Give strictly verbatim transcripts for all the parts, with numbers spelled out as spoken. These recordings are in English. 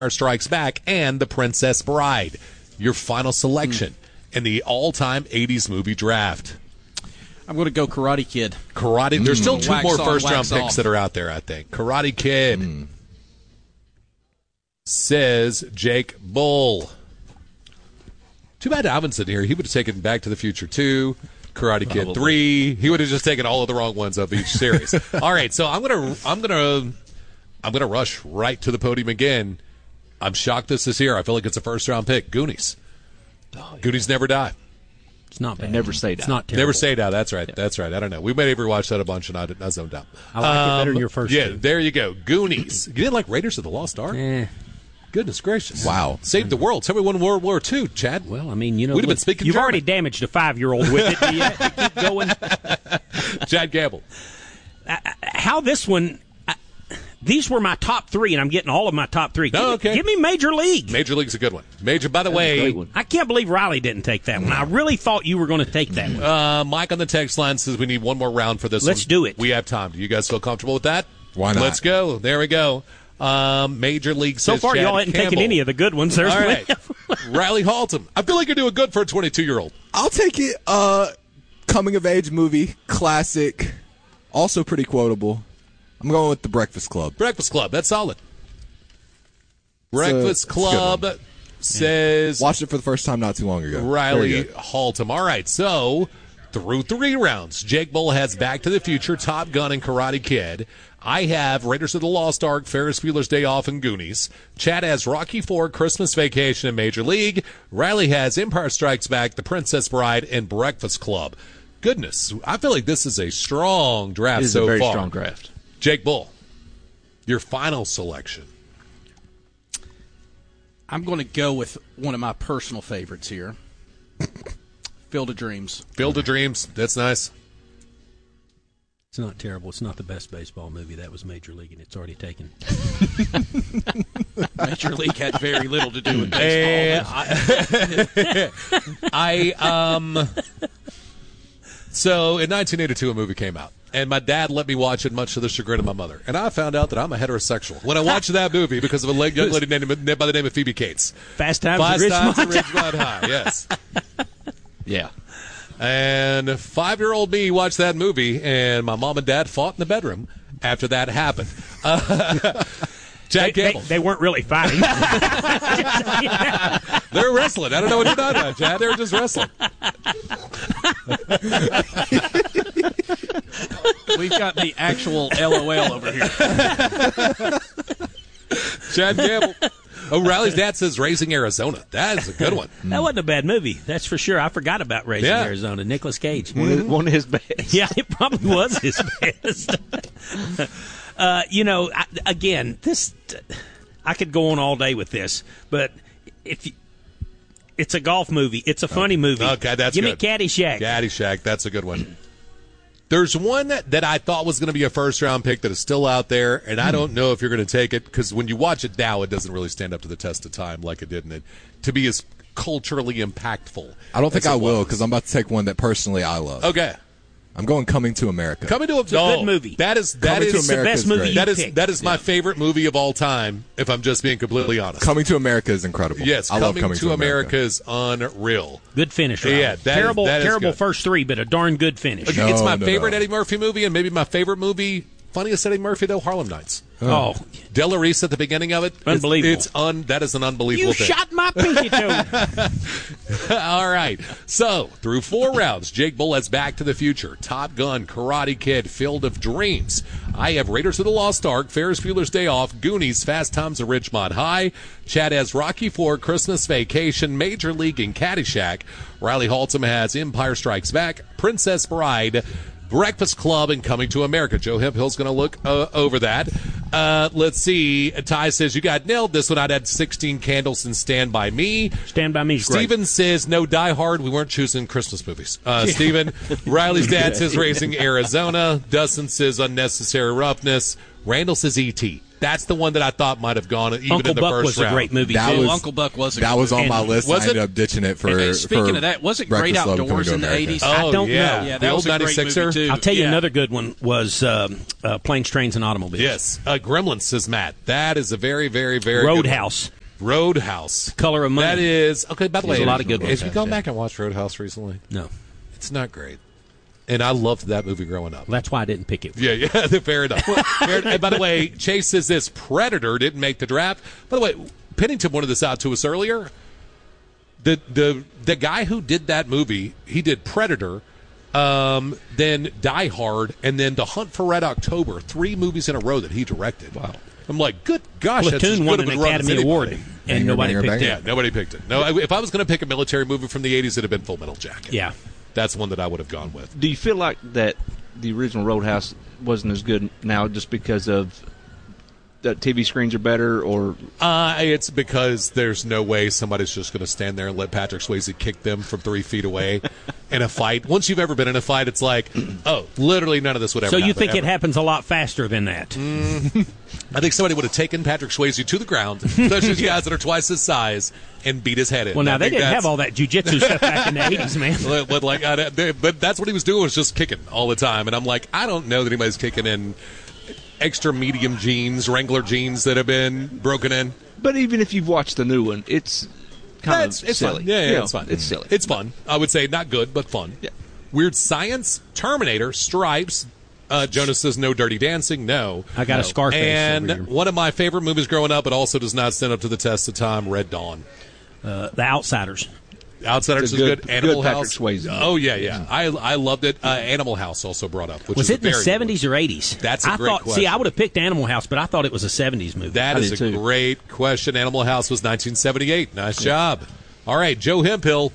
Strikes Back, and The Princess Bride. Your final selection mm. in the all-time eighties movie draft. I'm going to go Karate Kid. Karate. Mm. There's still two wax more on, first-round picks off. that are out there, I think. Karate Kid. Mm. Says Jake Bull. Too bad Alvin's in here. He would have taken Back to the Future two, Karate Kid Probably. three. He would have just taken all of the wrong ones of each series. All right, so I'm gonna I'm gonna I'm gonna rush right to the podium again. I'm shocked this is here. I feel like it's a first round pick. Goonies. Oh, yeah. Goonies never die. It's not bad. Never say die. It's not terrible. Never say die. That's right. That's right. I don't know. We may have rewatched that a bunch, and I, I zoned out. I like um, it better than your first Yeah, two. there you go. Goonies. You didn't like Raiders of the Lost Ark? Eh. Goodness gracious. Wow. Saved the world. Somebody won World War Two, Chad. Well, I mean, you know, We'd have look, been speaking you've German. already damaged a five-year-old with it. Do you have to keep going? Chad Gamble. Uh, how this one, uh, these were my top three, and I'm getting all of my top three. Give, Oh, me, okay. give me Major League. Major League's a good one. Major, by the That's way, a great one. I can't believe Riley didn't take that one. I really thought you were going to take that one. uh, Mike on the text line says we need one more round for this Let's one. do it. We have time. Do you guys feel comfortable with that? Why not? Let's go. There we go. Um, Major League So says far, Chad y'all hadn't Campbell. taken any of the good ones. There's All right. Riley Haltom. I feel like you're doing good for a twenty-two-year-old. I'll take it. Uh, coming of age movie, classic, also pretty quotable. I'm going with The Breakfast Club. Breakfast Club. That's solid. Breakfast it's a good Club one. says Watched it for the first time not too long ago. Riley Very good. Haltom. All right, so through three rounds, Jake Bull has Back to the Future, Top Gun, and Karate Kid. I have Raiders of the Lost Ark, Ferris Bueller's Day Off, and Goonies. Chad has Rocky four, Christmas Vacation, and Major League. Riley has Empire Strikes Back, The Princess Bride, and Breakfast Club. Goodness, I feel like this is a strong draft It is so a very far. strong draft. Jake Bull, your final selection. I'm going to go with one of my personal favorites here. Field of Dreams. Field of Dreams, that's nice. It's not terrible. It's not the best baseball movie. That was Major League, and it's already taken. Major League had very little to do with baseball. I, I um. So in nineteen eighty-two, a movie came out, and my dad let me watch it, much to the chagrin of my mother. And I found out that I'm a heterosexual when I watched that movie because of a young lady named by the name of Phoebe Cates. Fast Times Fast at Times at Ridgemont. Ridgemont High. Yes. Yeah. And five-year-old me watched that movie, and my mom and dad fought in the bedroom after that happened. Uh, Jack They, they, Gamble. they weren't really fighting. They're wrestling. I don't know what you're talking about, Chad. They were just wrestling. We've got the actual LOL over here. Chad Gamble. Oh, Riley's dad says Raising Arizona. That is a good one. That wasn't a bad movie. That's for sure. I forgot about Raising Yeah. Arizona. Nicolas Cage. One, of, one of his best. Yeah, it probably was his best. uh, you know, I, again, this I could go on all day with this, but if you, it's a golf movie, it's a funny movie. Okay, that's Give good. me Caddyshack. Caddyshack, that's a good one. There's one that, that I thought was going to be a first-round pick that is still out there, and I don't know if you're going to take it because when you watch it now, it doesn't really stand up to the test of time like it did in it to be as culturally impactful. I don't think as I it will was. because I'm about to take one that personally I love. Okay. I'm going Coming to America. Coming to a, It's a good movie. That is that Coming to is America the best is movie great. you that is picked. that is my favorite movie of all time. If I'm just being completely honest. Coming to America is incredible. yes, I Coming, love Coming to, America is unreal. Good finish, Riley. Yeah, that is- terrible, that is terrible good. first three, but a darn good finish. No, it's my no, favorite no. Eddie Murphy movie, and maybe my favorite movie. Funniest Eddie Murphy though, Harlem Nights. Oh, Della Reese at the beginning of it. It's- Unbelievable. It's, un. That is an unbelievable you thing. shot my pinky toe. All right. So, through four rounds, Jake Bull has Back to the Future, Top Gun, Karate Kid, Field of Dreams. I have Raiders of the Lost Ark, Ferris Bueller's Day Off, Goonies, Fast Times at Ridgemont High. Chad has Rocky four, Christmas Vacation, Major League, and Caddyshack. Riley Haltom has Empire Strikes Back, Princess Bride, Breakfast Club, and Coming to America. Joe Hemphill's going to look uh, over that. Uh, let's see. Ty says, you got nailed this one. I'd had sixteen Candles and Stand By Me. Stand By Me's great. Steven says, no, Die Hard. We weren't choosing Christmas movies. Uh, Steven. Riley's dad says, Raising Arizona. Dustin says, Unnecessary Roughness. Randall says E T That's the one that I thought might have gone even Uncle in the Buck first was round. a great movie That too. was- Uncle Buck was a That good was on movie. my And- list. Was I ended it? up ditching it for. And speaking for of that, was it Great Breakfast Club Outdoors Coming in to the America. eighties? Oh, I don't yeah. know. Yeah, The that old was a great ninety-sixer? movie, too. I'll tell you Yeah. another good one was um, uh, Planes, Trains, and Automobiles. Yes. Uh, Gremlins, says Matt. That is a very, very, very Roadhouse. good one. Roadhouse. Color of Money. That is, okay, by the There's way, a lot of good ones. have you gone back and watched Roadhouse recently? No. It's not great. And I loved that movie growing up. Well, that's why I didn't pick it. Yeah, yeah, fair enough. Fair- and by the way, Chase says this Predator didn't make the draft. By the way, Pennington pointed this out to us earlier. The the the guy who did that movie, he did Predator, um, then Die Hard, and then The Hunt for Red October. Three movies in a row that he directed. Wow. I'm like, good gosh, that's as Platoon good won of an a run as Academy anybody. Award, and Banger, nobody banger, picked banger. Yeah, it. nobody picked it. No, I- if I was going to pick a military movie from the eighties, it'd have been Full Metal Jacket. Yeah. That's one that I would have gone with. Do you feel like that the original Roadhouse wasn't as good now just because of the T V screens are better, or Uh, it's because there's no way somebody's just going to stand there and let Patrick Swayze kick them from three feet away in a fight. Once you've ever been in a fight, it's like, oh, literally none of this would ever So happen. you think it ever. happens a lot faster than that? I think somebody would have taken Patrick Swayze to the ground, especially these guys that are twice his size, and beat his head in. Well, now I they think didn't that's- have all that jujitsu stuff back in the eighties, man. But, but like, I, they- but that's what he was doing, was just kicking all the time. And I'm like, I don't know that anybody's kicking in extra medium jeans, Wrangler jeans that have been broken in. but even if you've watched the new one, it's kind That's- of it's silly. fun. Yeah, yeah, You know, it's fun. It's silly. It's fun. I would say not good, but fun. Yeah. Weird Science, Terminator, Stripes. Uh, Jonas says no Dirty Dancing. No. I got a Scarface over And here. one of my favorite movies growing up, but also does not stand up to the test of time, Red Dawn. Uh, the Outsiders. Outsiders It's a is good- good. Animal good Patrick House. Swayze. Oh yeah, yeah. I I loved it. Uh, Animal House also brought up. Which Was is a it in the very good seventies one. or eighties? That's a I great thought, question. See, I would have picked Animal House, but I thought it was a seventies movie. That I is a did too. great question. Animal House was nineteen seventy-eight. Nice job. All right, Joe Hemphill.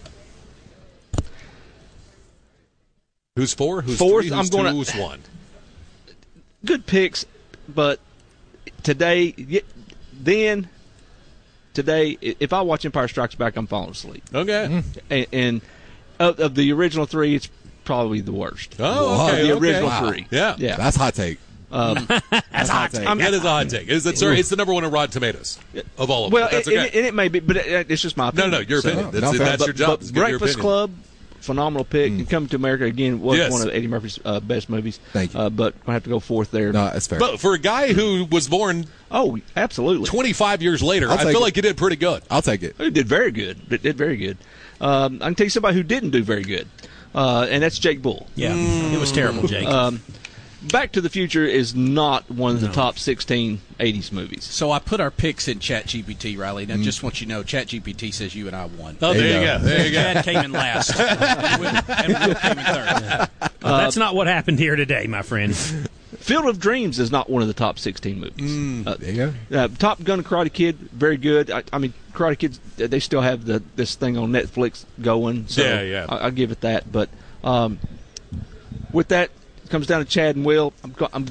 Who's four? Who's Fourth, three? I'm Who's gonna- two? Who's one? Good picks, but today, y- then, today, i- if I watch Empire Strikes Back, I'm falling asleep. Okay. And, and of, of the original three, it's probably the worst. Oh, okay. the okay. original Wow. three. Yeah. Yeah. That's hot take. Um, That's hot take. I'm- That is a hot take. It's, it's, it's the number one in Rotten Tomatoes of all of well, them. That's and, okay. and, it, and it may be, but it, it's just my no, opinion. no, your So- opinion. No, That's, fair. that's But, your job. but is to give your Breakfast opinion. Club, phenomenal pick. And Coming to America again was Yes. one of Eddie Murphy's uh, best movies. Thank you. Uh, but I have to go fourth there. No, that's fair. But for a guy who was born Oh, absolutely. twenty-five years later, I'll I take feel it. like you did pretty good. I'll take it. He did very good. It did very good. Um, I can tell you somebody who didn't do very good, uh, and that's Jake Bull. Yeah, it was terrible, Jake. Um, Back to the Future is not one of the top sixteen eighties movies. So I put our picks in ChatGPT, Riley. Now, just want you to know, ChatGPT says you and I won. Oh, there, There you you go. go. There you go. Chad came in last, and Will and Will came in third. That's not what happened here today, my friend. Field of Dreams is not one of the top sixteen movies. Uh, There you go. uh, Top Gun, Karate Kid, very good. I, I mean, Karate Kids, they still have the this thing on Netflix going. So Yeah, yeah. I, I'll give it that. But um, with that, it comes down to Chad and Will. I'm, go- I'm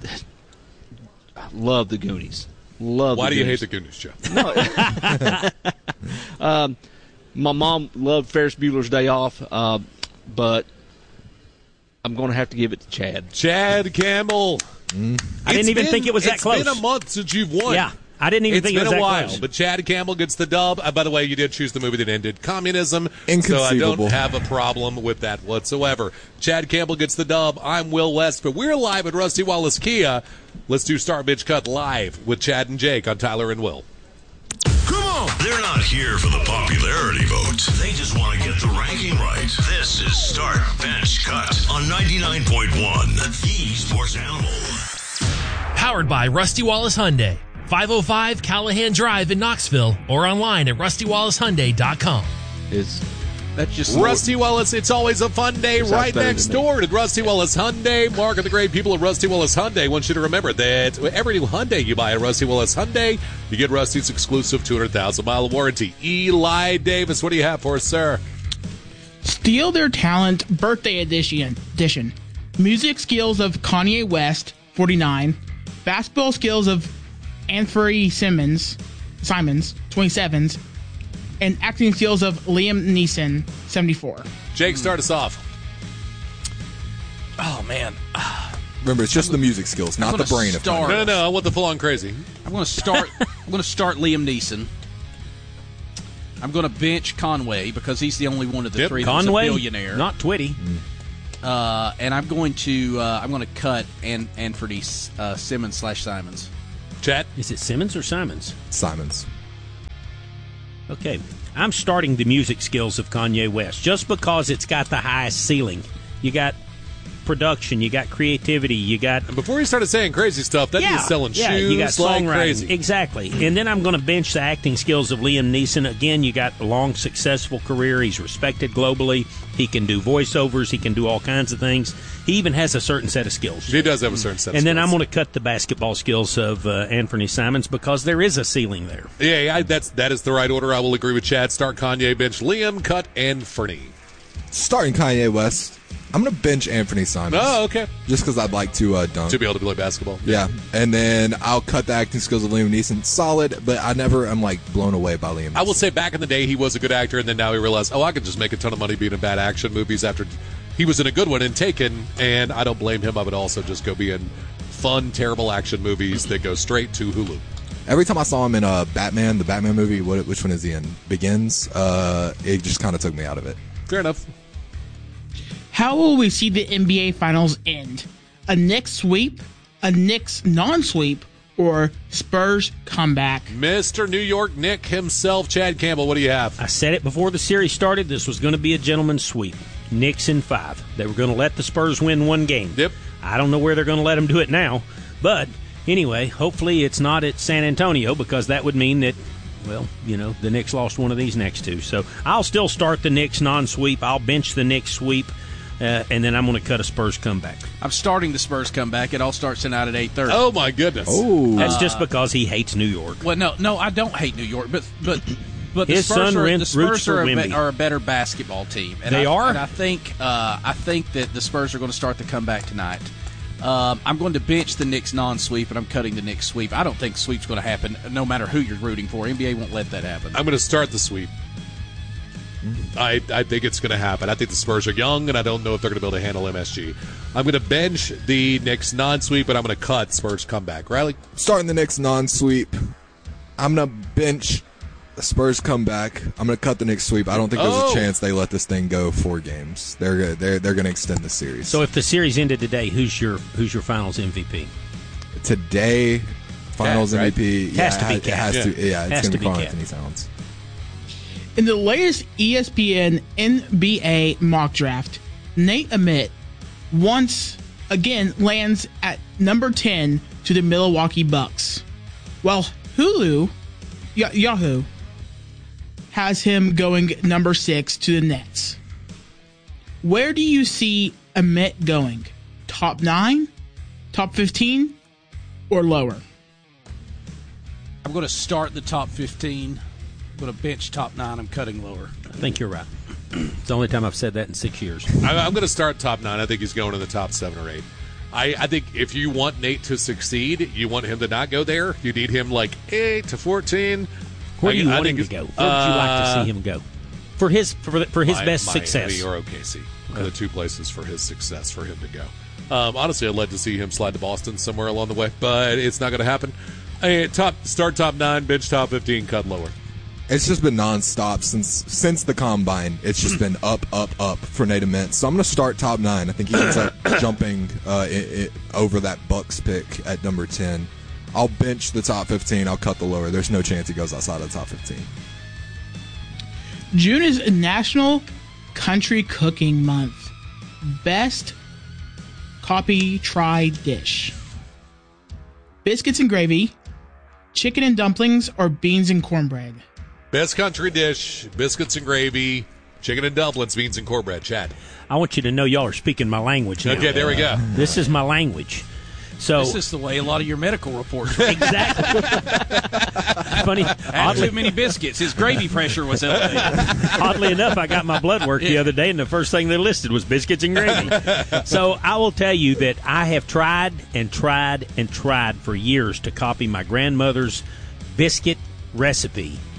I love the Goonies. Love. Why the do you Goonies. hate the Goonies, Joe? My mom loved Ferris Bueller's Day Off, uh, but I'm going to have to give it to Chad. Chad Campbell. I didn't even think it was that it's close. It's been a month since you've won. Yeah, I didn't even It's think it been was a that while, close. but Chad Campbell gets the dub. Uh, by the way, you did choose the movie that ended communism, so I Inconceivable. don't have a problem with that whatsoever. Chad Campbell gets the dub. I'm Will West, but we're live at Rusty Wallace Kia. Let's do Start Bitch Cut live with Chad and Jake on Tyler and Will. Come on! They're not here for the popularity vote. They just want to get the ranking right. This is Start Bench Cut on ninety-nine point one, the Sports Animal. Powered by Rusty Wallace Hyundai. five oh five Callahan Drive in Knoxville or online at rusty wallace hyundai dot com. Is That's just Rusty Wallace, it's always a fun day Sounds right better next than me. door to Rusty Wallace Hyundai. Mark and the great people at Rusty Wallace Hyundai want you to remember that every new Hyundai you buy at Rusty Wallace Hyundai, you get Rusty's exclusive two hundred thousand mile warranty. Eli Davis, what do you have for us, sir? Steal Their Talent Birthday Edition. edition. Music skills of Kanye West, forty-nine. Basketball skills of Anthony Simmons, Simons, twenty-sevens. And acting skills of Liam Neeson, seventy-four. Jake, start us off. Oh man, Remember, it's just the music skills, not I'm the gonna brain of start- Kanye. No, no, no. I want the full on crazy. I'm going to start. I'm going to start Liam Neeson. I'm going to bench Conway because he's the only one of the Yep. three Conway, that's a billionaire. not Twitty. Uh, and I'm going to uh, I'm going to cut An- Anthony uh, Simmons slash Simons. Chat. Is it Simmons or Simons? Simons. Okay, I'm starting the music skills of Kanye West just because it's got the highest ceiling. You got production, you got creativity, you got And before he started saying crazy stuff, then he was selling yeah, shoes you got like songwriting. crazy. Exactly. And then I'm going to bench the acting skills of Liam Neeson. Again, you got a long, successful career. He's respected globally. He can do voiceovers. He can do all kinds of things. He even has a certain set of skills. He does have a certain set of And then I'm skills. going to cut the basketball skills of uh, Anthony Simons because there is a ceiling there. Yeah, yeah, that's that is the right order. I will agree with Chad. Start Kanye, bench Liam, cut Anthony. Starting Kanye West, I'm going to bench Anthony Simons. Oh, okay. Just because I'd like to uh, dunk. To be able to play basketball. Yeah, and then I'll cut the acting skills of Liam Neeson. Solid, but I never am like blown away by Liam Neeson. I will say back in the day he was a good actor, and then now he realized, oh, I could just make a ton of money being in bad action movies after he was in a good one in Taken, and I don't blame him. I would also just go be in fun, terrible action movies that go straight to Hulu. Every time I saw him in uh, Batman, the Batman movie, what, which one is he in? Begins. Uh, it just kind of took me out of it. Fair enough. How will we see the N B A Finals end? A Knicks sweep, a Knicks non-sweep, or Spurs comeback? Mister New York Nick himself, Chad Campbell, what do you have? I said it before the series started. This was going to be a gentleman's sweep. Knicks in five. They were going to let the Spurs win one game. Yep. I don't know where they're going to let them do it now. But anyway, hopefully it's not at San Antonio because that would mean that, well, you know, the Knicks lost one of these next two. So I'll still start the Knicks non-sweep. I'll bench the Knicks sweep. Uh, and then I'm going to cut a Spurs comeback. I'm starting the Spurs comeback. It all starts tonight at eight thirty. Oh, my goodness. Oh, That's just because he hates New York. Well, no, no, I don't hate New York, but but but the His Spurs, son are, rent- the Spurs roots for are, a be- Wemby. are a better basketball team. And They I, are? and I think uh, I think that the Spurs are going to start the comeback tonight. Um, I'm going to bench the Knicks non-sweep, and I'm cutting the Knicks sweep. I don't think sweep's going to happen, no matter who you're rooting for. N B A won't let that happen. I'm going to start the sweep. I, I think it's going to happen. I think the Spurs are young, and I don't know if they're going to be able to handle M S G. I'm going to bench the Knicks non-sweep, but I'm going to cut Spurs comeback. Riley? starting the Knicks non-sweep. I'm going to bench the Spurs comeback. I'm going to cut the Knicks sweep. I don't think there's Oh. a chance they let this thing go four games. They're they're they're going to extend the series. So if the series ended today, who's your who's your Finals M V P? today, Finals Cat, M V P. right? Yeah, Has to be it Cat. has to. Yeah, it's Has going to to be be Karl Cat. Anthony Towns. In the latest E S P N N B A mock draft, Nate Emmett once again lands at number ten to the Milwaukee Bucks, while Hulu, y- Yahoo, has him going number six to the Nets. Where do you see Emmett going? Top nine, top fifteen, or lower? I'm going to start the top fifteen. I'm going to bench top nine. I'm cutting lower. I think you're right. It's the only time I've said that in six years. I, I'm going to start top nine. I think he's going in the top seven or eight. I, I think if you want Nate to succeed, you want him to not go there. You need him like eight to fourteen. Where do I- you I want him think to go? it's- Where would you like to uh, see him go? For his for, for his Mi- best Miami success. or O K C are the two places for his success for him to go. Um, honestly, I'd like to see him slide to Boston somewhere along the way, but it's not going to happen. Hey, top start top nine, bench top fifteen, cut lower. It's just been nonstop since since the combine. It's just been up, up, up for Nate Emmett. So I'm going to start top nine. I think he ends up jumping uh, it, it, over that Bucks pick at number ten. I'll bench the top fifteen. I'll cut the lower. There's no chance he goes outside of the top fifteen. June is National Country Cooking Month. Best copy try dish: biscuits and gravy, chicken and dumplings, or beans and cornbread. Best country dish: biscuits and gravy, chicken and dumplings, beans and cornbread. Chad. I want you to know y'all are speaking my language now. Okay, there we go. This is my language. So This is the way a lot of your medical reports are. exactly. Funny. Had Oddly, too many biscuits. His gravy pressure was elevated. oddly enough, I got my blood work the Yeah. other day, and the first thing they listed was biscuits and gravy. So I will tell you that I have tried and tried and tried for years to copy my grandmother's biscuit recipe,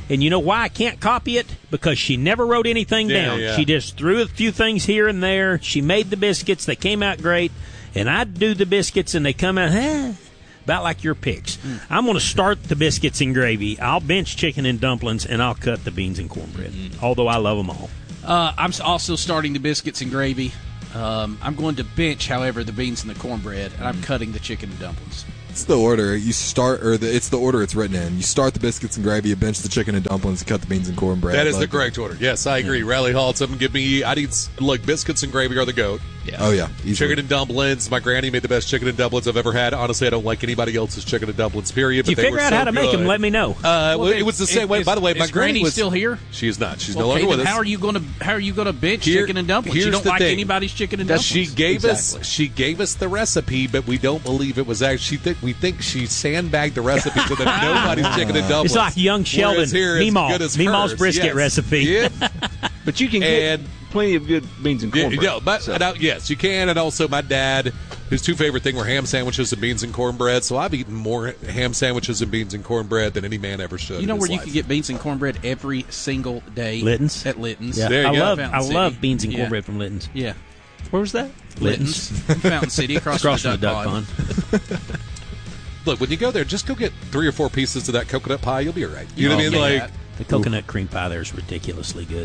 And you know why I can't copy it? Because she never wrote anything Yeah, down. yeah. She just threw a few things here and there. She made the biscuits. They came out great. And I do the biscuits, and they come out, eh, about like your picks. Mm. I'm going to start the biscuits and gravy. I'll bench chicken and dumplings, and I'll cut the beans and cornbread, Mm. although I love them all. Uh, I'm s- also starting the biscuits and gravy. Um, I'm going to bench, however, the beans and the cornbread, and I'm cutting the chicken and dumplings. It's the order you start, or the, it's the order it's written in. You start the biscuits and gravy, you bench the chicken and dumplings, you cut the beans and cornbread. That is the Like- correct order. Yes, I agree. Rally Hall, something give me. I need like biscuits and gravy are the goat. Yeah. Oh yeah, easily. Chicken and dumplings. My granny made the best chicken and dumplings I've ever had. Honestly, I don't like anybody else's chicken and dumplings. Period. If But you they figure were out so how to make good. them, let me know. Uh, well, it was the is- same way. is- By the way, my is granny Granny was still here? She is not. She's no Okay, longer with then us. how are you going to how are you going to bench Here- chicken and dumplings? You here's don't the like thing. anybody's chicken and That dumplings. she gave Exactly. us. She gave us the recipe, but we don't believe it was actually. She think we think she sandbagged the recipe so that nobody's chicken and dumplings. It's like young Sheldon, Whereas here, it's Meemaw. good as Meemaw's hers. brisket Yes. recipe. Yep. But you can get And- plenty of good beans and Yeah, cornbread. no, but, so. and I- yes, you can. And also, my dad, his two favorite thing were ham sandwiches and beans and cornbread. So I've eaten more ham sandwiches and beans and cornbread than any man ever should. You know in where his you life. can get beans and cornbread every single day? Litton's. At Litton's. Yeah, There you I go. love Fountain I City. love beans and Yeah. cornbread from Litton's. Yeah. Where was that? Litton's. Fountain City, across, Across from from the the duck duck pond. pond. Look, when you go there, just go get three or four pieces of that coconut pie. You'll be all right. You know what I Oh, mean? yeah. Like, The coconut cream pie there is ridiculously good.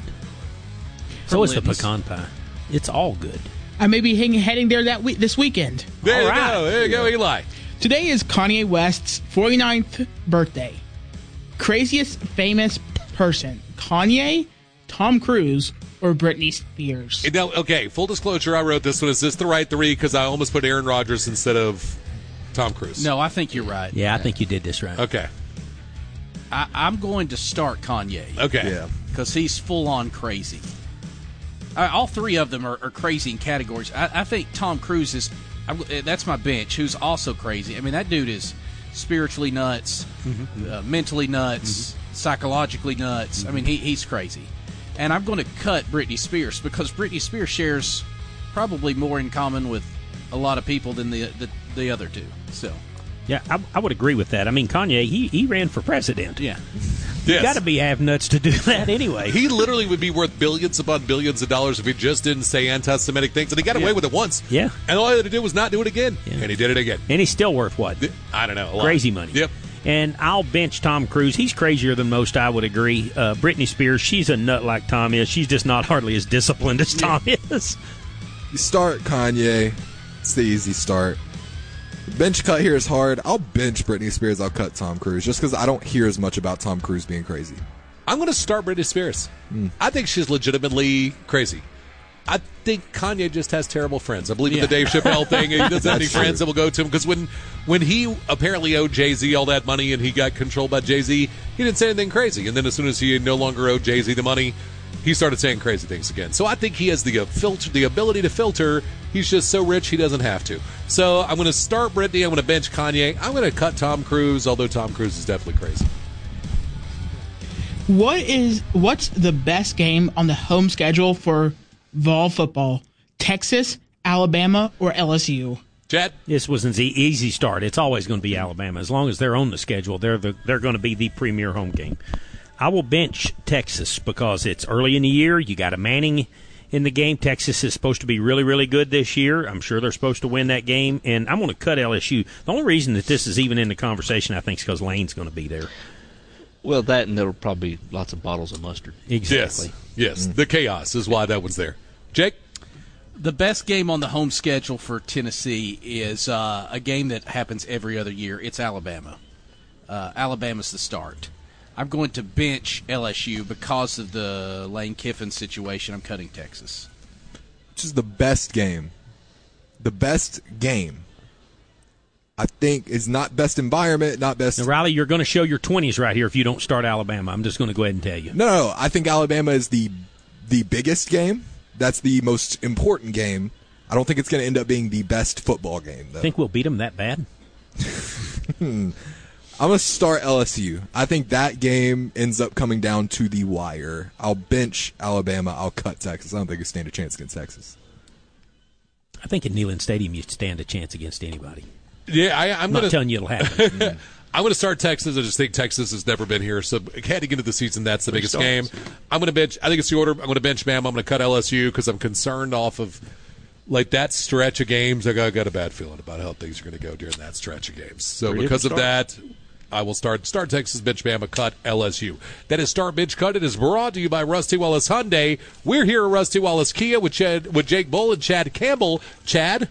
So From is the Litton's. pecan pie. It's all good. I may be hang- heading there that week this weekend. there you All right. go. There you go, Eli. Today is Kanye West's forty-ninth birthday. Craziest famous person: Kanye, Tom Cruise, or Britney Spears? Now, okay, full disclosure, I wrote this one. Is this the right three? Because I almost put Aaron Rodgers instead of Tom Cruise. No, I think you're right. Yeah, I think you did this right. Okay. I, I'm going to start Kanye. Okay. Yeah. Because he's full on crazy. Uh, all three of them are, are crazy in categories. I, I think Tom Cruise is. I, that's my bench, who's also crazy. I mean, that dude is spiritually nuts, uh, mentally nuts, psychologically nuts. I mean, he, he's crazy. And I'm going to cut Britney Spears because Britney Spears shares probably more in common with a lot of people than the the, the other two. So, Yeah, I, I would agree with that. I mean, Kanye, he, he ran for president. yeah. You Yes. got to be half nuts to do that anyway. He literally would be worth billions upon billions of dollars if he just didn't say anti-Semitic things, and he got away with it once. Yeah. and all he had to do was not do it again, Yeah. and he did it again. And he's still worth what? I don't know, a lot. Crazy money. Yep. And I'll bench Tom Cruise. He's crazier than most, I would agree. Uh, Britney Spears, she's a nut like Tom is. She's just not hardly as disciplined as Tom is. You start Kanye. It's the easy start. Bench cut here is hard. I'll bench Britney Spears. I'll cut Tom Cruise just because I don't hear as much about Tom Cruise being crazy. I'm going to start Britney Spears. I think she's legitimately crazy. I think Kanye just has terrible friends. I believe in Yeah. the Dave Chappelle thing. He doesn't have any That's true. friends that will go to him because when when he apparently owed Jay-Z all that money and he got controlled by Jay-Z, he didn't say anything crazy. And then as soon as he no longer owed Jay-Z the money, he started saying crazy things again. So I think he has the uh, filter, the ability to filter. He's just so rich he doesn't have to. So I'm going to start Britney. I'm going to bench Kanye. I'm going to cut Tom Cruise, although Tom Cruise is definitely crazy. What is what's the best game on the home schedule for Vol football? Texas, Alabama, or L S U? Chad? This was an e- easy start. It's always going to be Alabama. As long as they're on the schedule, they're the, they're going to be the premier home game. I will bench Texas because it's early in the year. You got a Manning in the game. Texas is supposed to be really, really good this year. I'm sure they're supposed to win that game, and I'm going to cut L S U. The only reason that this is even in the conversation, I think, is because Lane's going to be there. Well, that and there'll probably be lots of bottles of mustard. Exactly. Yes. Yes. The chaos is why that was there. Jake? The best game on the home schedule for Tennessee is uh, a game that happens every other year. It's Alabama. Uh, Alabama's the start. I'm going to bench L S U because of the Lane Kiffin situation. I'm cutting Texas. Which is the best game. The best game. I think is not best environment, not best. Now, Riley, you're going to show your twenties right here if you don't start Alabama. I'm just going to go ahead and tell you. No, no, no, I think Alabama is the the biggest game. That's the most important game. I don't think it's going to end up being the best football game, though. Think we'll beat them that bad? I'm going to start L S U. I think that game ends up coming down to the wire. I'll bench Alabama. I'll cut Texas. I don't think you stand a chance against Texas. I think at Neyland Stadium you stand a chance against anybody. Yeah, I, I'm I'm going not telling you it'll happen. I'm going to start Texas. I just think Texas has never been here. So heading into the season, that's the biggest starts. game. I'm going to bench. I think it's the order. I'm going to bench Bama. I'm going to cut L S U because I'm concerned off of like that stretch of games. I got, I got a bad feeling about how things are going to go during that stretch of games. So Pretty because of start. that, I will start start Texas, bench Bama, cut L S U. That is Start Bench Cut. It is brought to you by Rusty Wallace Hyundai. We're here at Rusty Wallace Kia with Chad, with Jake Bull and Chad Campbell. Chad,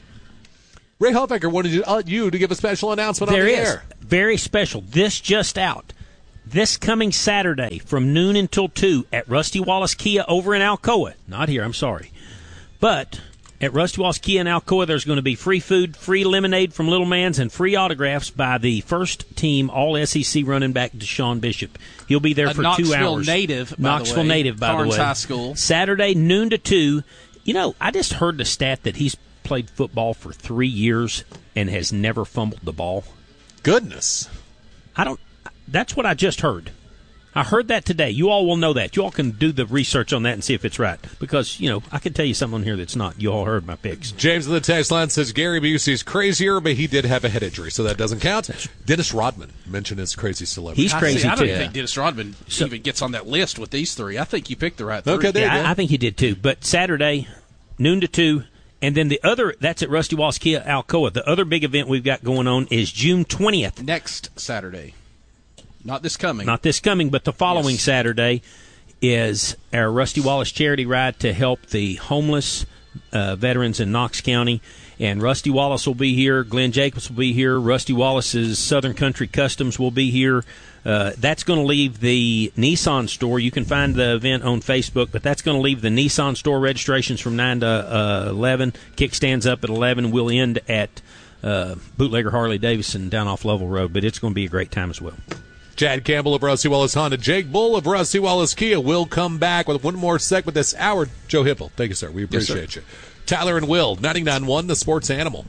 Ray Huffaker wanted you, uh, you to give a special announcement There on the is. air. Very special. This just out. This coming Saturday from noon until two at Rusty Wallace Kia over in Alcoa. Not here, I'm sorry. But at Rusty Wallace Kia in Alcoa, there's going to be free food, free lemonade from Little Man's, and free autographs by the first team All S E C running back Deshaun Bishop. He'll be there A for Knoxville two hours. native, by the Knoxville way. native, by Carnes the way. High School. Saturday, noon to two. You know, I just heard the stat that he's played football for three years and has never fumbled the ball. Goodness. I don't. That's what I just heard. I heard that today. You all will know that. You all can do the research on that and see if it's right. Because, you know, I can tell you something on here that's not. You all heard my picks. James of the text line says Gary Busey's crazier, but he did have a head injury, so that doesn't count. Dennis Rodman mentioned his crazy celebrity. He's I crazy, see, I don't too. think Dennis Rodman So- even gets on that list with these three. I think you picked the right three. Okay, there you Yeah, go. I, I think he did too. But Saturday, noon to two. And then the other, that's at Rusty Wallace Kia Alcoa. The other big event we've got going on is June twentieth. Next Saturday. Not this coming. Not this coming, but the following Yes. Saturday is our Rusty Wallace charity ride to help the homeless uh, veterans in Knox County. And Rusty Wallace will be here. Glenn Jacobs will be here. Rusty Wallace's Southern Country Customs will be here. Uh, that's going to leave the Nissan store. You can find the event on Facebook, but that's going to leave the Nissan store registrations from nine to uh, eleven. Kickstands up at eleven. We'll end at uh, Bootlegger Harley Davidson down off Lovell Road, but it's going to be a great time as well. Chad Campbell of Rusty Wallace Honda, Jake Bull of Rusty Wallace Kia will come back with one more segment this hour. Joe Hipple, thank you, sir. We Yes, sir. appreciate you. Tyler and Will, ninety-nine point one, the Sports Animal.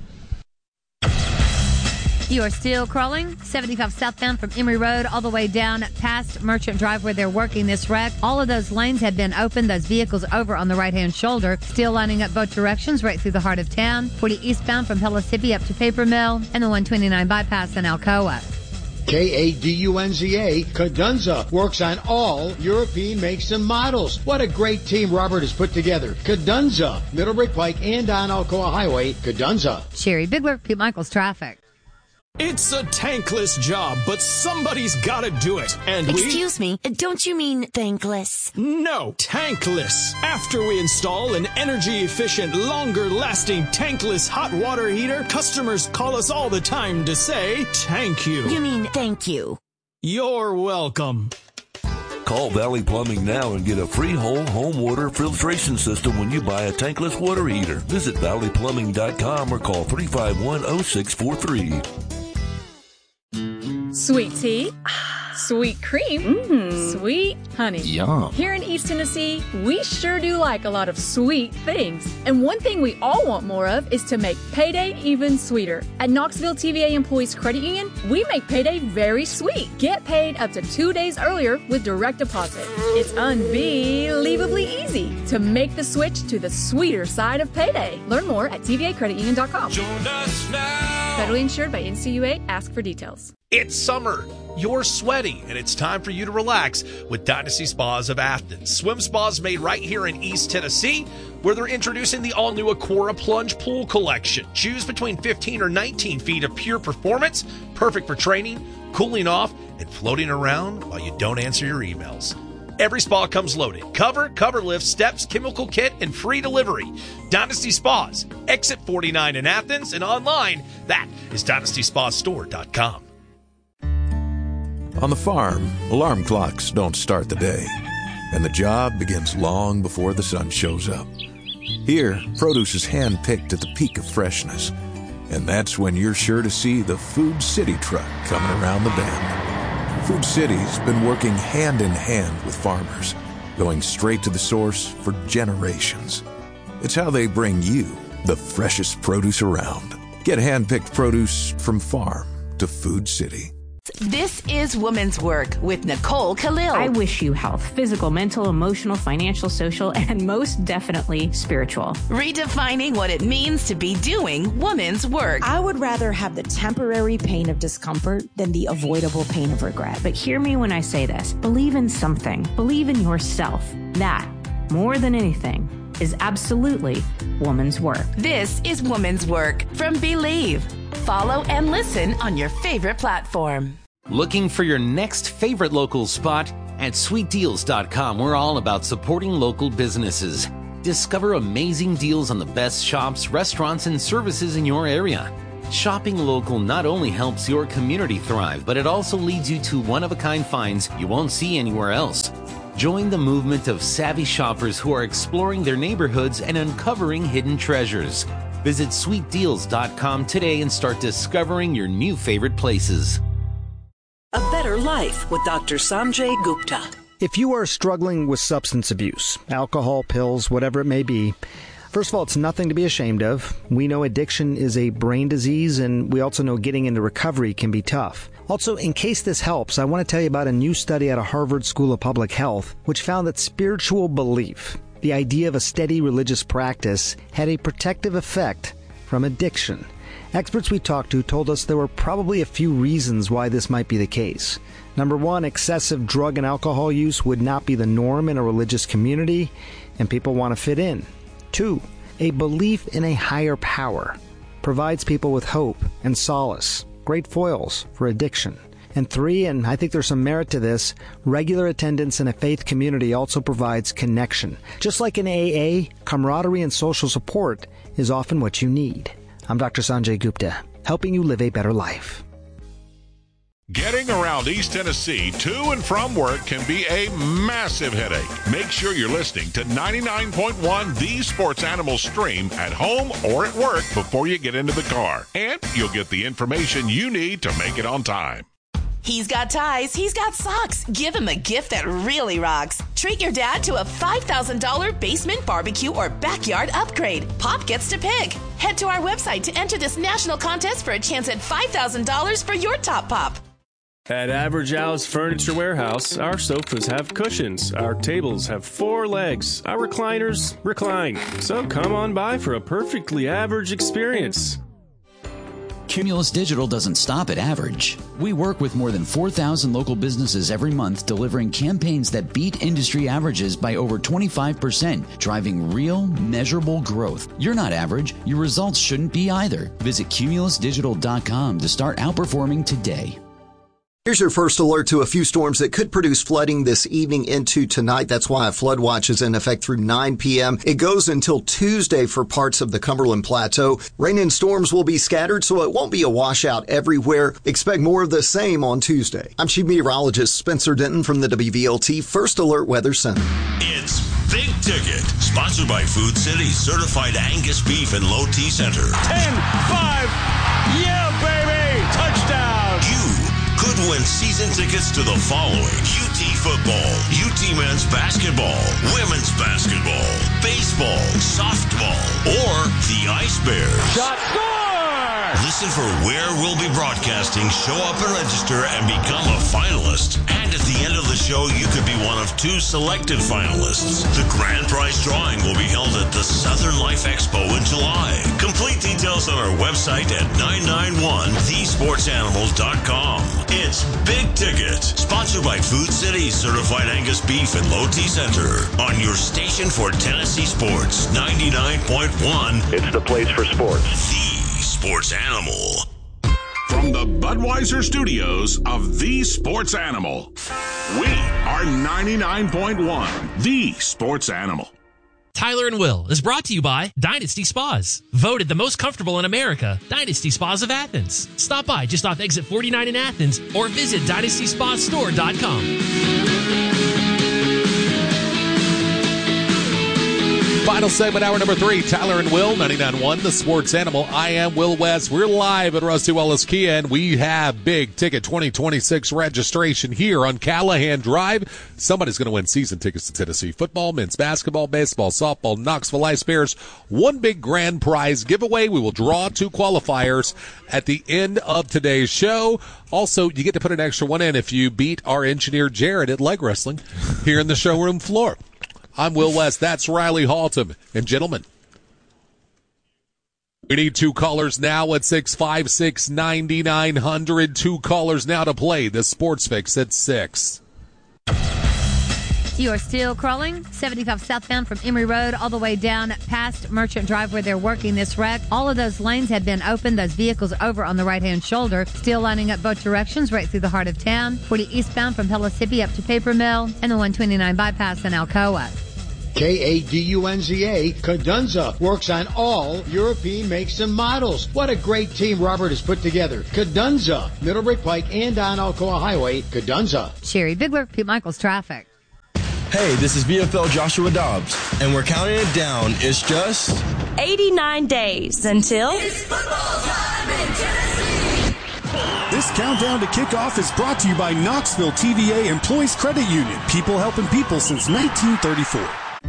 You are still crawling seventy-five southbound from Emory Road all the way down past Merchant Drive where they're working this wreck. All of those lanes have been opened. Those vehicles over on the right-hand shoulder, still lining up both directions right through the heart of town. forty eastbound from Pellissippi up to Paper Mill and the one twenty-nine bypass in Alcoa. K A D U N Z A, Cadunza, works on all European makes and models. What a great team Robert has put together. Cadunza, Middlebury Pike and on Alcoa Highway, Cadunza. Sherry Bigler, Pete Michaels, traffic. It's a tankless job, but somebody's gotta do it. And we... Excuse me, don't you mean thankless? No, tankless. After we install an energy-efficient, longer-lasting tankless hot water heater, customers call us all the time to say, thank you. You mean thank you. You're welcome. Call Valley Plumbing now and get a free whole home water filtration system when you buy a tankless water heater. Visit valley plumbing dot com or call three five one oh six four three. Sweet tea, sweet cream, mm. sweet honey. Yum. Here in East Tennessee, we sure do like a lot of sweet things. And one thing we all want more of is to make payday even sweeter. At Knoxville T V A Employees Credit Union, we make payday very sweet. Get paid up to two days earlier with direct deposit. It's unbelievably easy to make the switch to the sweeter side of payday. Learn more at T V A credit union dot com. Join us now. Federally insured by N C U A. Ask for details. It's summer. You're sweaty, and it's time for you to relax with Dynasty Spas of Athens. Swim spas made right here in East Tennessee, where they're introducing the all-new Aquara Plunge Pool Collection. Choose between fifteen or nineteen feet of pure performance, perfect for training, cooling off, and floating around while you don't answer your emails. Every spa comes loaded. Cover, cover lift, steps, chemical kit, and free delivery. Dynasty Spas, exit forty-nine in Athens, and online, that is dynasty spa store dot com. On the farm, alarm clocks don't start the day, and the job begins long before the sun shows up. Here, produce is hand-picked at the peak of freshness, and that's when you're sure to see the Food City truck coming around the bend. Food City's been working hand-in-hand with farmers, going straight to the source for generations. It's how they bring you the freshest produce around. Get hand-picked produce from farm to Food City. this is Woman's Work with Nicole Khalil. I wish you health, physical, mental, emotional, financial, social, and most definitely spiritual. Redefining what it means to be doing woman's work. I would rather have the temporary pain of discomfort than the avoidable pain of regret. But hear me when I say this. Believe in something. Believe in yourself. That, more than anything, is absolutely woman's work. This is Woman's Work from Believe. Follow and listen on your favorite platform. Looking for your next favorite local spot? At sweet deals dot com, we're all about supporting local businesses. Discover amazing deals on the best shops, restaurants, and services in your area. Shopping local not only helps your community thrive, but it also leads you to one-of-a-kind finds you won't see anywhere else. Join the movement of savvy shoppers who are exploring their neighborhoods and uncovering hidden treasures. Visit sweet deals dot com today and start discovering your new favorite places. A Better Life with Doctor Sanjay Gupta. If you are struggling with substance abuse, alcohol, pills, whatever it may be, first of all, it's nothing to be ashamed of. We know addiction is a brain disease, and we also know getting into recovery can be tough. Also, in case this helps, I want to tell you about a new study out of Harvard School of Public Health, which found that spiritual belief, the idea of a steady religious practice, had a protective effect from addiction. Experts we talked to told us there were probably a few reasons why this might be the case. Number one, excessive drug and alcohol use would not be the norm in a religious community, and people want to fit in. Two, a belief in a higher power provides people with hope and solace, great foils for addiction. And three, and I think there's some merit to this, regular attendance in a faith community also provides connection. Just like in A A, camaraderie and social support is often what you need. I'm Doctor Sanjay Gupta, helping you live a better life. Getting around East Tennessee to and from work can be a massive headache. Make sure you're listening to ninety-nine point one The Sports Animal Stream at home or at work before you get into the car. And you'll get the information you need to make it on time. He's got ties, he's got socks. Give him a gift that really rocks. Treat your dad to a five thousand dollars basement barbecue or backyard upgrade. Pop gets to pick. Head to our website to enter this national contest for a chance at five thousand dollars for your top pop. At Average Al's Furniture Warehouse, our sofas have cushions, our tables have four legs, our recliners recline. So come on by for a perfectly average experience. Cumulus Digital doesn't stop at average. We work with more than four thousand local businesses every month, delivering campaigns that beat industry averages by over twenty-five percent, driving real, measurable growth. You're not average. Your results shouldn't be either. Visit cumulus digital dot com to start outperforming today. Here's your first alert to a few storms that could produce flooding this evening into tonight. That's why a flood watch is in effect through nine p.m. It goes until Tuesday for parts of the Cumberland Plateau. Rain and storms will be scattered, so it won't be a washout everywhere. Expect more of the same on Tuesday. I'm Chief Meteorologist Spencer Denton from the W V L T First Alert Weather Center. It's Big Ticket, sponsored by Food City Certified Angus Beef and Low T Center. ten five, yeah, baby! Touchdown! You could win season tickets to the following: U T football, U T men's basketball, women's basketball, baseball, softball, or the Ice Bears. Shot, score! Listen for where we'll be broadcasting, show up and register, and become a finalist. And at the end of the show, you could be one of two selected finalists. The grand prize drawing will be held at the Southern Life Expo in July. Complete details on our website at nine nine one the sports animals dot com. It's Big Ticket, sponsored by Food City Certified Angus Beef and Low T Center, on your station for Tennessee sports, ninety-nine point one. It's the place for sports. The Sports Animal. From the Budweiser studios of The Sports Animal, we are ninety-nine point one The Sports Animal. Tyler and Will is brought to you by Dynasty Spas. Voted the most comfortable in America, Dynasty Spas of Athens. Stop by just off exit forty-nine in Athens or visit dynasty spa store dot com. Final segment, hour number three. Tyler and Will, ninety-nine point one, The Sports Animal. I am Will West. We're live at Rusty Wallace Kia, and we have big ticket twenty twenty-six registration here on Callahan Drive. Somebody's going to win season tickets to Tennessee football, men's basketball, baseball, softball, Knoxville Ice Bears. One big grand prize giveaway. We will draw two qualifiers at the end of today's show. Also, you get to put an extra one in if you beat our engineer Jared at leg wrestling here in the showroom floor. I'm Will West. That's Riley Haltom. And gentlemen, we need two callers now at six five six, nine nine hundred. Two callers now to play the Sports Fix at six. You are still crawling seventy-five southbound from Emory Road all the way down past Merchant Drive where they're working this wreck. All of those lanes have been opened. Those vehicles over on the right-hand shoulder, still lining up both directions right through the heart of town. forty eastbound from Pellissippi up to Paper Mill, and the one twenty-nine bypass in Alcoa. K A D U N Z A, Cadunza, works on all European makes and models. What a great team Robert has put together. Cadunza, Middlebury Pike and on Alcoa Highway, Cadunza. Sherry Bigler, Pete Michaels Traffic. Hey, this is V F L Joshua Dobbs, and we're counting it down. It's just eighty-nine days until it's football time in Tennessee. This countdown to kickoff is brought to you by Knoxville T V A Employees Credit Union. People helping people since nineteen thirty-four.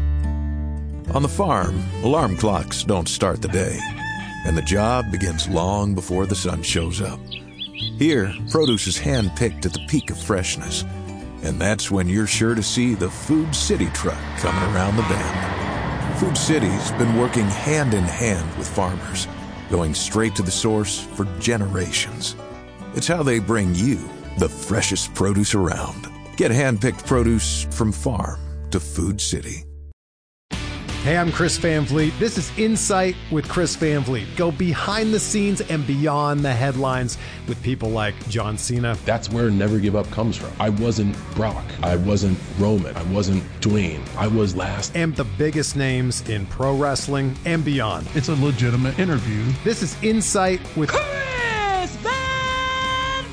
On the farm, alarm clocks don't start the day, and the job begins long before the sun shows up. Here, produce is hand-picked at the peak of freshness, and that's when you're sure to see the Food City truck coming around the bend. Food City's been working hand-in-hand with farmers, going straight to the source for generations. It's how they bring you the freshest produce around. Get hand-picked produce from farm to Food City. Hey, I'm Chris Van Vliet. This is Insight with Chris Van Vliet. Go behind the scenes and beyond the headlines with people like John Cena. That's where Never Give Up comes from. I wasn't Brock. I wasn't Roman. I wasn't Dwayne. I was last. And the biggest names in pro wrestling and beyond. It's a legitimate interview. This is Insight with Chris Van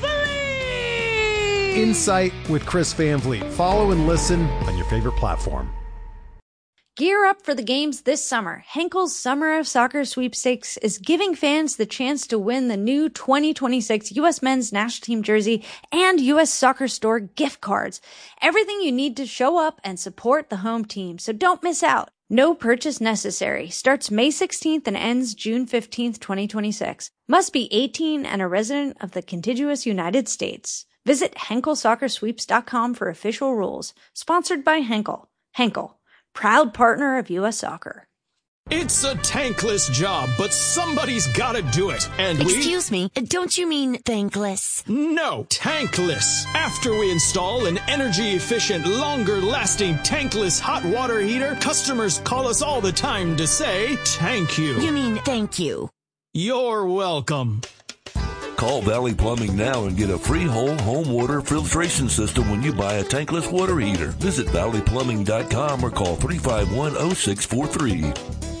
Vliet. Insight with Chris Van Vliet. Follow and listen on your favorite platform. Gear up for the games this summer. Henkel's Summer of Soccer Sweepstakes is giving fans the chance to win the new twenty twenty-six U S Men's National Team jersey and U S Soccer Store gift cards. Everything you need to show up and support the home team, so don't miss out. No purchase necessary. Starts May sixteenth and ends June fifteenth, twenty twenty-six. Must be eighteen and a resident of the contiguous United States. Visit Henkel Soccer Sweeps dot com for official rules. Sponsored by Henkel. Henkel, proud partner of U S Soccer. It's a tankless job, but somebody's gotta do it. And we... Excuse me, don't you mean thankless? No, tankless. After we install an energy-efficient, longer-lasting tankless hot water heater, customers call us all the time to say, thank you. You mean thank you. You're welcome. Call Valley Plumbing now and get a free whole home water filtration system when you buy a tankless water heater. Visit valley plumbing dot com or call three five one, oh six four three.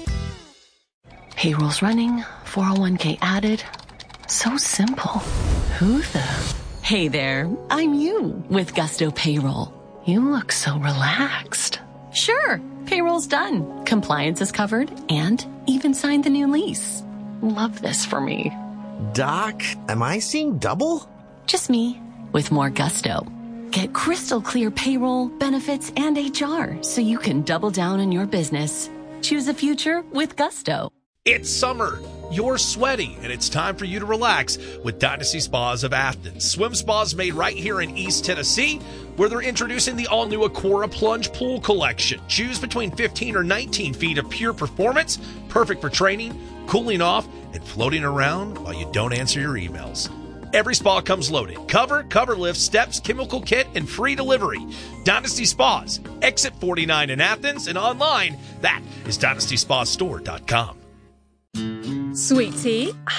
Payroll's running, four oh one k added. So simple. Who the? Hey there, I'm you with Gusto Payroll. You look so relaxed. Sure, payroll's done. Compliance is covered and even signed the new lease. Love this for me. Doc, am I seeing double? Just me, with more gusto. Get crystal clear payroll, benefits, and H R so you can double down on your business. Choose a future with gusto. It's summer. You're sweaty, and it's time for you to relax with Dynasty Spas of Athens. Swim spas made right here in East Tennessee, where they're introducing the all-new Aquara Plunge Pool Collection. Choose between fifteen or nineteen feet of pure performance, perfect for training, cooling off, and floating around while you don't answer your emails. Every spa comes loaded. Cover, cover lift, steps, chemical kit, and free delivery. Dynasty Spas, exit forty-nine in Athens, and online, that is dynasty spa store dot com. Sweet tea,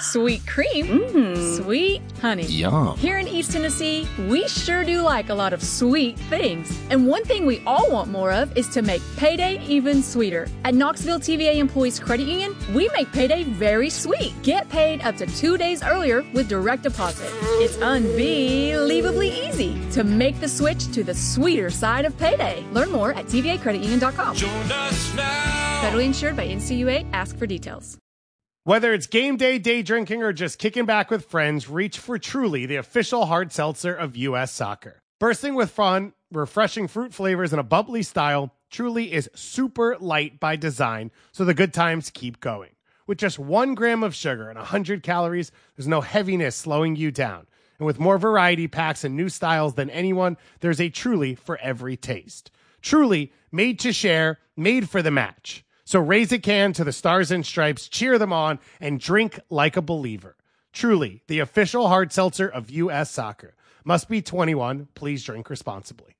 Sweet cream, mm. sweet honey. Yum. Here in East Tennessee, we sure do like a lot of sweet things. And one thing we all want more of is to make payday even sweeter. At Knoxville T V A Employees Credit Union, we make payday very sweet. Get paid up to two days earlier with direct deposit. It's unbelievably easy to make the switch to the sweeter side of payday. Learn more at T V A credit union dot com. Join us now. Federally insured by N C U A. Ask for details. Whether it's game day, day drinking, or just kicking back with friends, reach for Truly, the official hard seltzer of U S Soccer. Bursting with fun, refreshing fruit flavors, and a bubbly style, Truly is super light by design, so the good times keep going. With just one gram of sugar and one hundred calories, there's no heaviness slowing you down. And with more variety packs and new styles than anyone, there's a Truly for every taste. Truly, made to share, made for the match. So raise a can to the Stars and Stripes, cheer them on, and drink like a believer. Truly, the official hard seltzer of U S Soccer. Must be twenty-one. Please drink responsibly.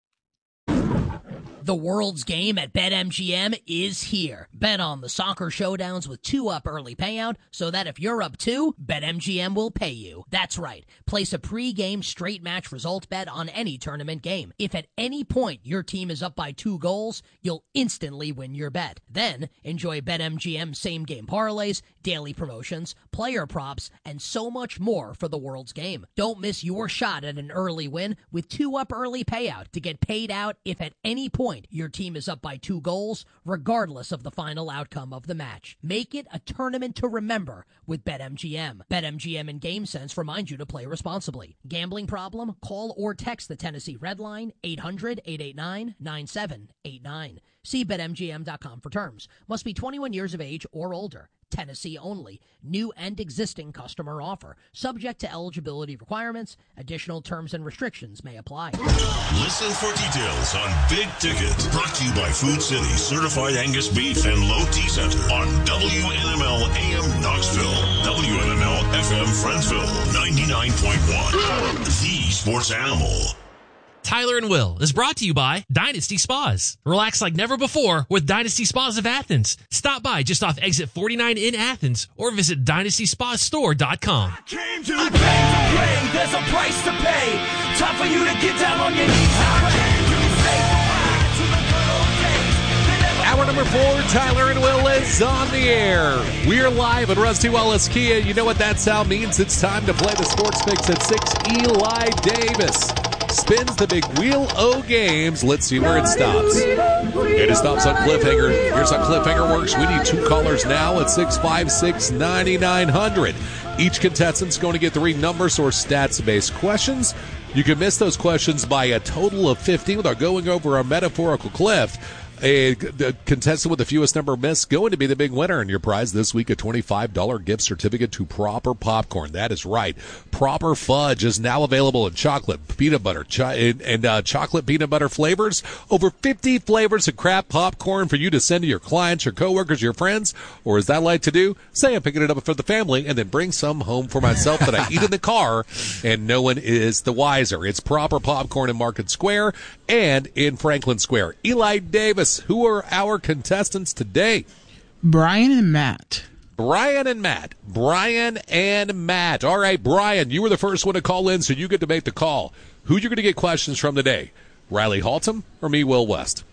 The world's game at BetMGM is here. Bet on the soccer showdowns with two up early payout so that if you're up two, BetMGM will pay you. That's right. Place a pre-game straight match result bet on any tournament game. If at any point your team is up by two goals, you'll instantly win your bet. Then enjoy BetMGM same game parlays, daily promotions, player props, and so much more for the world's game. Don't miss your shot at an early win with two up early payout to get paid out if at any point your team is up by two goals, regardless of the final outcome of the match. Make it a tournament to remember with BetMGM. BetMGM and GameSense remind you to play responsibly. Gambling problem? Call or text the Tennessee Red Line, eight hundred, eight eight nine, nine seven eight nine. See Bet M G M dot com for terms. Must be twenty-one years of age or older. Tennessee only. New and existing customer offer. Subject to eligibility requirements. Additional terms and restrictions may apply. Listen for details on Big Ticket. Brought to you by Food City, Certified Angus Beef, and Low T Center on W N M L A M Knoxville, W N M L F M Friendsville, ninety-nine point one. The Sports Animal. Tyler and Will is brought to you by Dynasty Spas. Relax like never before with Dynasty Spas of Athens. Stop by just off exit forty-nine in Athens or visit dynasty spa store dot com. I came to play, there's a price to pay. Time for you to get down on your knees. I came to say goodbye to the good old days. Hour number four, Tyler and Will is on the air. We're live at Rusty Wallace Kia. You know what that sound means. It's time to play the Sports Fix at six. Eli Davis spins the big wheel O games. Let's see where it stops. And it stops on Cliffhanger. Here's how Cliffhanger works. We need two callers now at six five six, nine nine zero zero. Each contestant's going to get three numbers or stats-based questions. You can miss those questions by a total of fifty without going over a metaphorical cliff. A, the contestant with the fewest number missed going to be the big winner. And your prize this week, a twenty-five dollars gift certificate to Proper Popcorn. That is right. Proper Fudge is now available in chocolate, peanut butter, ch- and, and uh, chocolate peanut butter flavors. Over fifty flavors of crap popcorn for you to send to your clients, your coworkers, your friends. Or as I like to do, say I'm picking it up for the family and then bring some home for myself that I eat in the car and no one is the wiser. It's Proper Popcorn in Market Square and in Franklin Square. Eli Davis. Who are our contestants today? Brian and Matt. Brian and Matt. Brian and Matt. All right, Brian, you were the first one to call in, so you get to make the call. Who you going to get questions from today? Riley Haltom or me, Will West?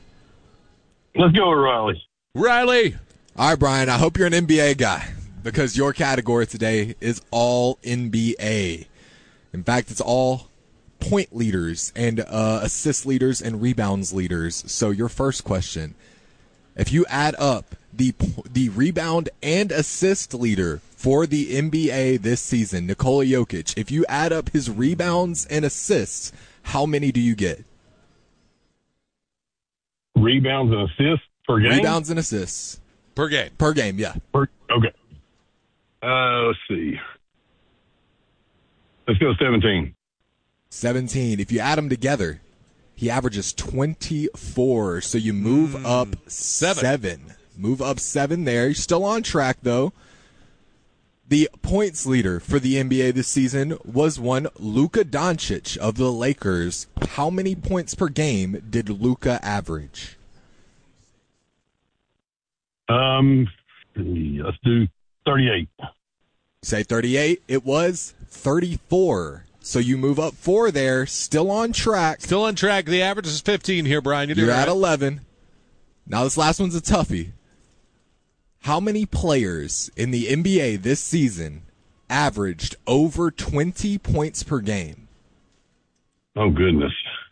Let's go with Riley. Riley. All right, Brian, I hope you're an N B A guy because your category today is all N B A. In fact, it's all point leaders and uh, assist leaders and rebounds leaders. So your first question, if you add up the the rebound and assist leader for the N B A this season, Nikola Jokic, if you add up his rebounds and assists, how many do you get? Rebounds and assists per game? Rebounds and assists. Per game. Per game, yeah. Per, okay. Uh, let's see. Let's go seventeen. seventeen. If you add them together, he averages twenty-four. So you move mm, up seven. seven. Move up seven there. You're still on track, though. The points leader for the N B A this season was one Luka Doncic of the Lakers. How many points per game did Luka average? Um, let's do thirty-eight. Say thirty-eight. It was thirty-four. So you move up four there, still on track. Still on track. The average is fifteen here, Brian. You're, You're right. at eleven. Now this last one's a toughie. How many players in the N B A this season averaged over twenty points per game? Oh, goodness.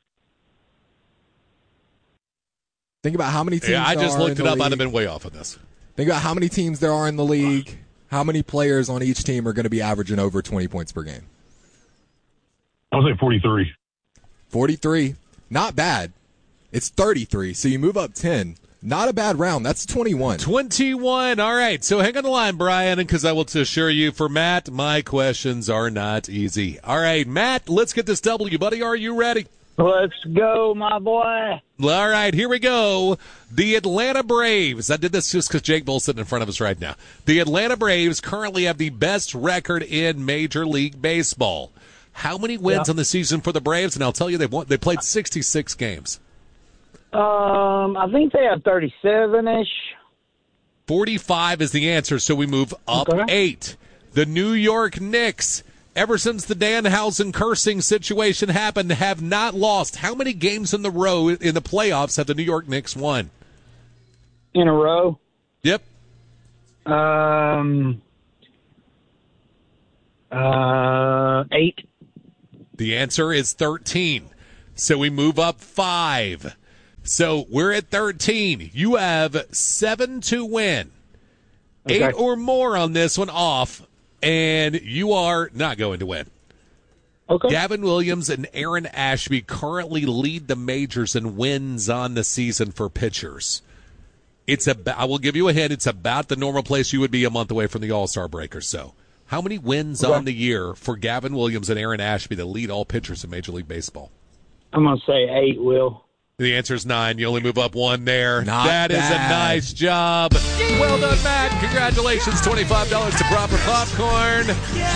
Think about how many teams Yeah, I there just are looked in it the up. I'd have league. been way off on this. Think about how many teams there are in the league. How many players on each team are going to be averaging over twenty points per game? I'll say forty-three. forty-three. Not bad. It's thirty-three, so you move up ten. Not a bad round. That's twenty-one. twenty-one. All right. So hang on the line, Brian, because I will assure you for Matt, my questions are not easy. All right, Matt, let's get this W, buddy. Are you ready? Let's go, my boy. All right, here we go. The Atlanta Braves. I did this just because Jake Bull's sitting in front of us right now. The Atlanta Braves currently have the best record in Major League Baseball. How many wins Yeah. on the season for the Braves? And I'll tell you, they won, they played sixty-six games. Um, I think they have thirty-seven-ish. forty-five is the answer, so we move up Okay. eight. The New York Knicks, ever since the Danhausen cursing situation happened, have not lost. How many games in the row in the playoffs have the New York Knicks won? In a row? Yep. Um, uh, eight. The answer is thirteen. So we move up five. So we're at thirteen. You have seven to win. Okay. Eight or more on this one off, and you are not going to win. Okay. Gavin Williams and Aaron Ashby currently lead the majors in wins on the season for pitchers. It's about, I will give you a hint, it's about the normal place you would be a month away from the All-Star break or so. How many wins Okay. on the year for Gavin Williams and Aaron Ashby that lead all pitchers in Major League Baseball? I'm going to say eight, Will. The answer is nine. You only move up one there. Not That is bad. a nice job. Well done, Matt. Congratulations. twenty-five dollars to Proper Popcorn.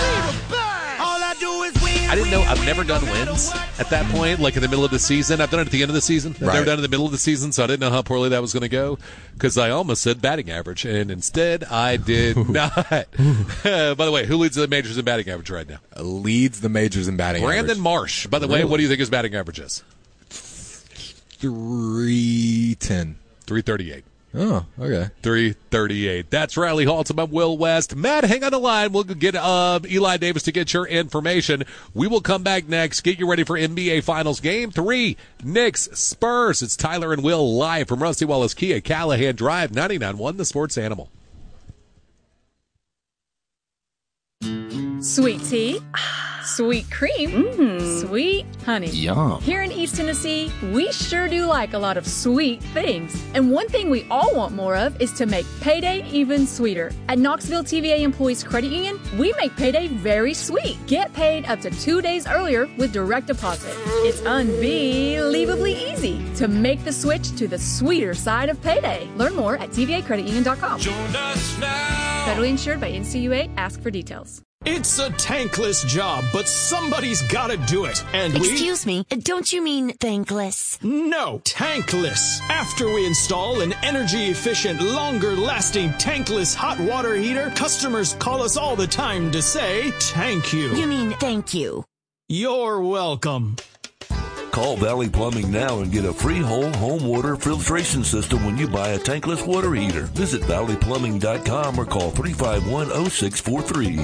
I didn't know. I've never done wins at that point, like in the middle of the season. I've done it at the end of the season. I've Right. never done it in the middle of the season, so I didn't know how poorly that was going to go because I almost said batting average, and instead I did not. By the way, who leads the majors in batting average right now? Leads the majors in batting Brandon average. Marsh. By the way, Really? what do you think his batting average is? three ten. three thirty-eight. Oh, okay. three thirty-eight. That's Riley Haltom. I'm Will West. Matt, hang on the line. We'll get uh, Eli Davis to get your information. We will come back next. Get you ready for N B A Finals Game three. Knicks, Spurs. It's Tyler and Will live from Rusty Wallace Kia, Callahan Drive, ninety-nine point one, The Sports Animal. Sweet tea, sweet cream, sweet honey. Yum. Here in East Tennessee, we sure do like a lot of sweet things. And one thing we all want more of is to make payday even sweeter. At Knoxville T V A Employees Credit Union, we make payday very sweet. Get paid up to two days earlier with direct deposit. It's unbelievably easy to make the switch to the sweeter side of payday. Learn more at T V A credit union dot com. Federally insured by N C U A. Ask for details. It's a tankless job, but somebody's gotta do it. And we... Excuse me, don't you mean thankless? No, tankless. After we install an energy-efficient, longer-lasting tankless hot water heater, customers call us all the time to say, thank you. You mean thank you. You're welcome. Call Valley Plumbing now and get a free whole home water filtration system when you buy a tankless water heater. Visit valley plumbing dot com or call three five one oh six four three.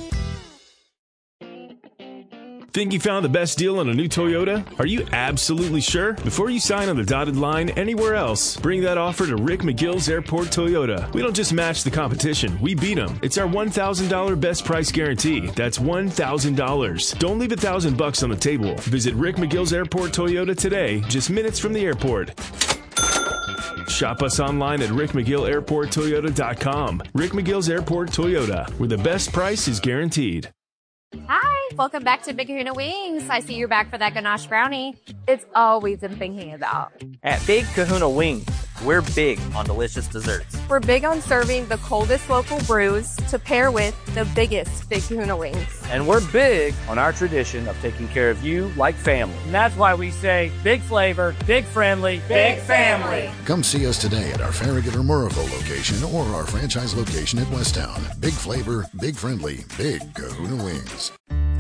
Think you found the best deal on a new Toyota? Are you absolutely sure? Before you sign on the dotted line anywhere else, bring that offer to Rick McGill's Airport Toyota. We don't just match the competition, we beat them. It's our one thousand dollars best price guarantee. That's one thousand dollars. Don't leave a thousand bucks on the table. Visit Rick McGill's Airport Toyota today, just minutes from the airport. Shop us online at rick mcgill airport toyota dot com. Rick McGill's Airport Toyota, where the best price is guaranteed. Hi, welcome back to Big Kahuna Wings. I see you're back for that ganache brownie. It's all we've been thinking about. At Big Kahuna Wings, we're big on delicious desserts. We're big on serving the coldest local brews to pair with the biggest Big Kahuna wings. And we're big on our tradition of taking care of you like family. And that's why we say big flavor, big friendly, big family. Come see us today at our Farragut or Murrayville location or our franchise location at Westtown. Big flavor, big friendly, Big Kahuna Wings.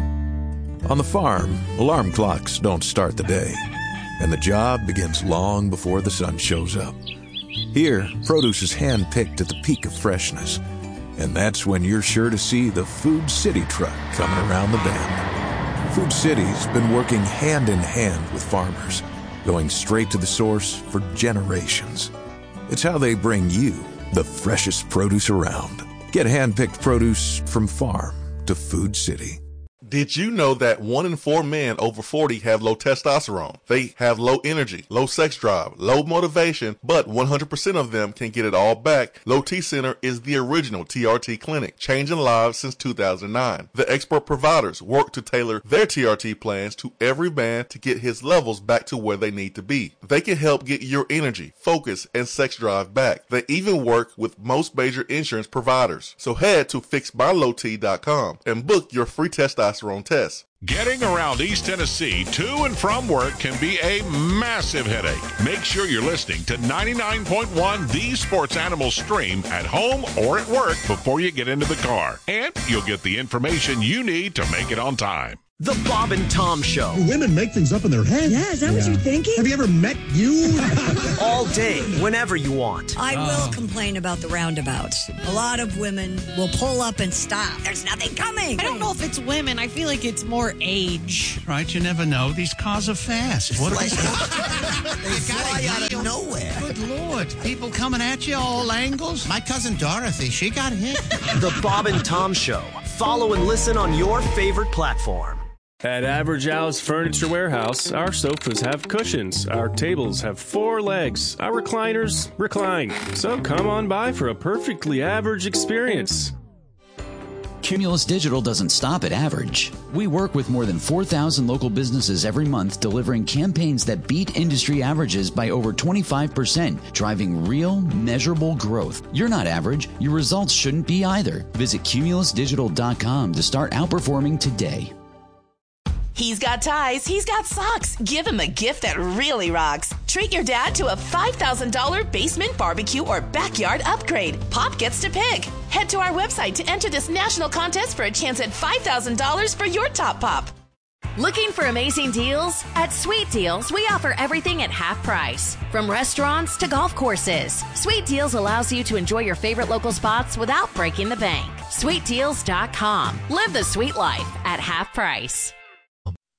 On the farm, alarm clocks don't start the day, and the job begins long before the sun shows up. Here, produce is hand-picked at the peak of freshness, and that's when you're sure to see the Food City truck coming around the bend. Food City's been working hand-in-hand with farmers, going straight to the source for generations. It's how they bring you the freshest produce around. Get hand-picked produce from farm to Food City. Did you know that one in four men over forty have low testosterone? They have low energy, low sex drive, low motivation, but one hundred percent of them can get it all back. Low T Center is the original T R T clinic, changing lives since two thousand nine. The expert providers work to tailor their T R T plans to every man to get his levels back to where they need to be. They can help get your energy, focus, and sex drive back. They even work with most major insurance providers. So head to fix my low t dot com and book your free testosterone test. Getting around East Tennessee to and from work can be a massive headache. Make sure you're listening to ninety-nine point one The Sports Animal Stream at home or at work before you get into the car. And you'll get the information you need to make it on time. The Bob and Tom Show. Women make things up in their head. Yeah, is that yeah. what you're thinking? Have you ever met you? All day, whenever you want. I oh. will complain about the roundabouts. A lot of women will pull up and stop. There's nothing coming. I don't know if it's women. I feel like it's more age. Right, you never know. These cars are fast. What are they? They fly out of nowhere. Good Lord. People coming at you all angles. My cousin Dorothy, she got hit. The Bob and Tom Show. Follow and listen on your favorite platform. At Average Al's Furniture Warehouse, our sofas have cushions, our tables have four legs, our recliners recline. So come on by for a perfectly average experience. Cumulus Digital doesn't stop at average. We work with more than four thousand local businesses every month, delivering campaigns that beat industry averages by over twenty-five percent, driving real, measurable growth. You're not average. Your results shouldn't be either. Visit cumulus digital dot com to start outperforming today. He's got ties, he's got socks. Give him a gift that really rocks. Treat your dad to a five thousand dollars basement, barbecue, or backyard upgrade. Pop gets to pick. Head to our website to enter this national contest for a chance at five thousand dollars for your top pop. Looking for amazing deals? At Sweet Deals, we offer everything at half price. From restaurants to golf courses, Sweet Deals allows you to enjoy your favorite local spots without breaking the bank. sweet deals dot com. Live the sweet life at half price.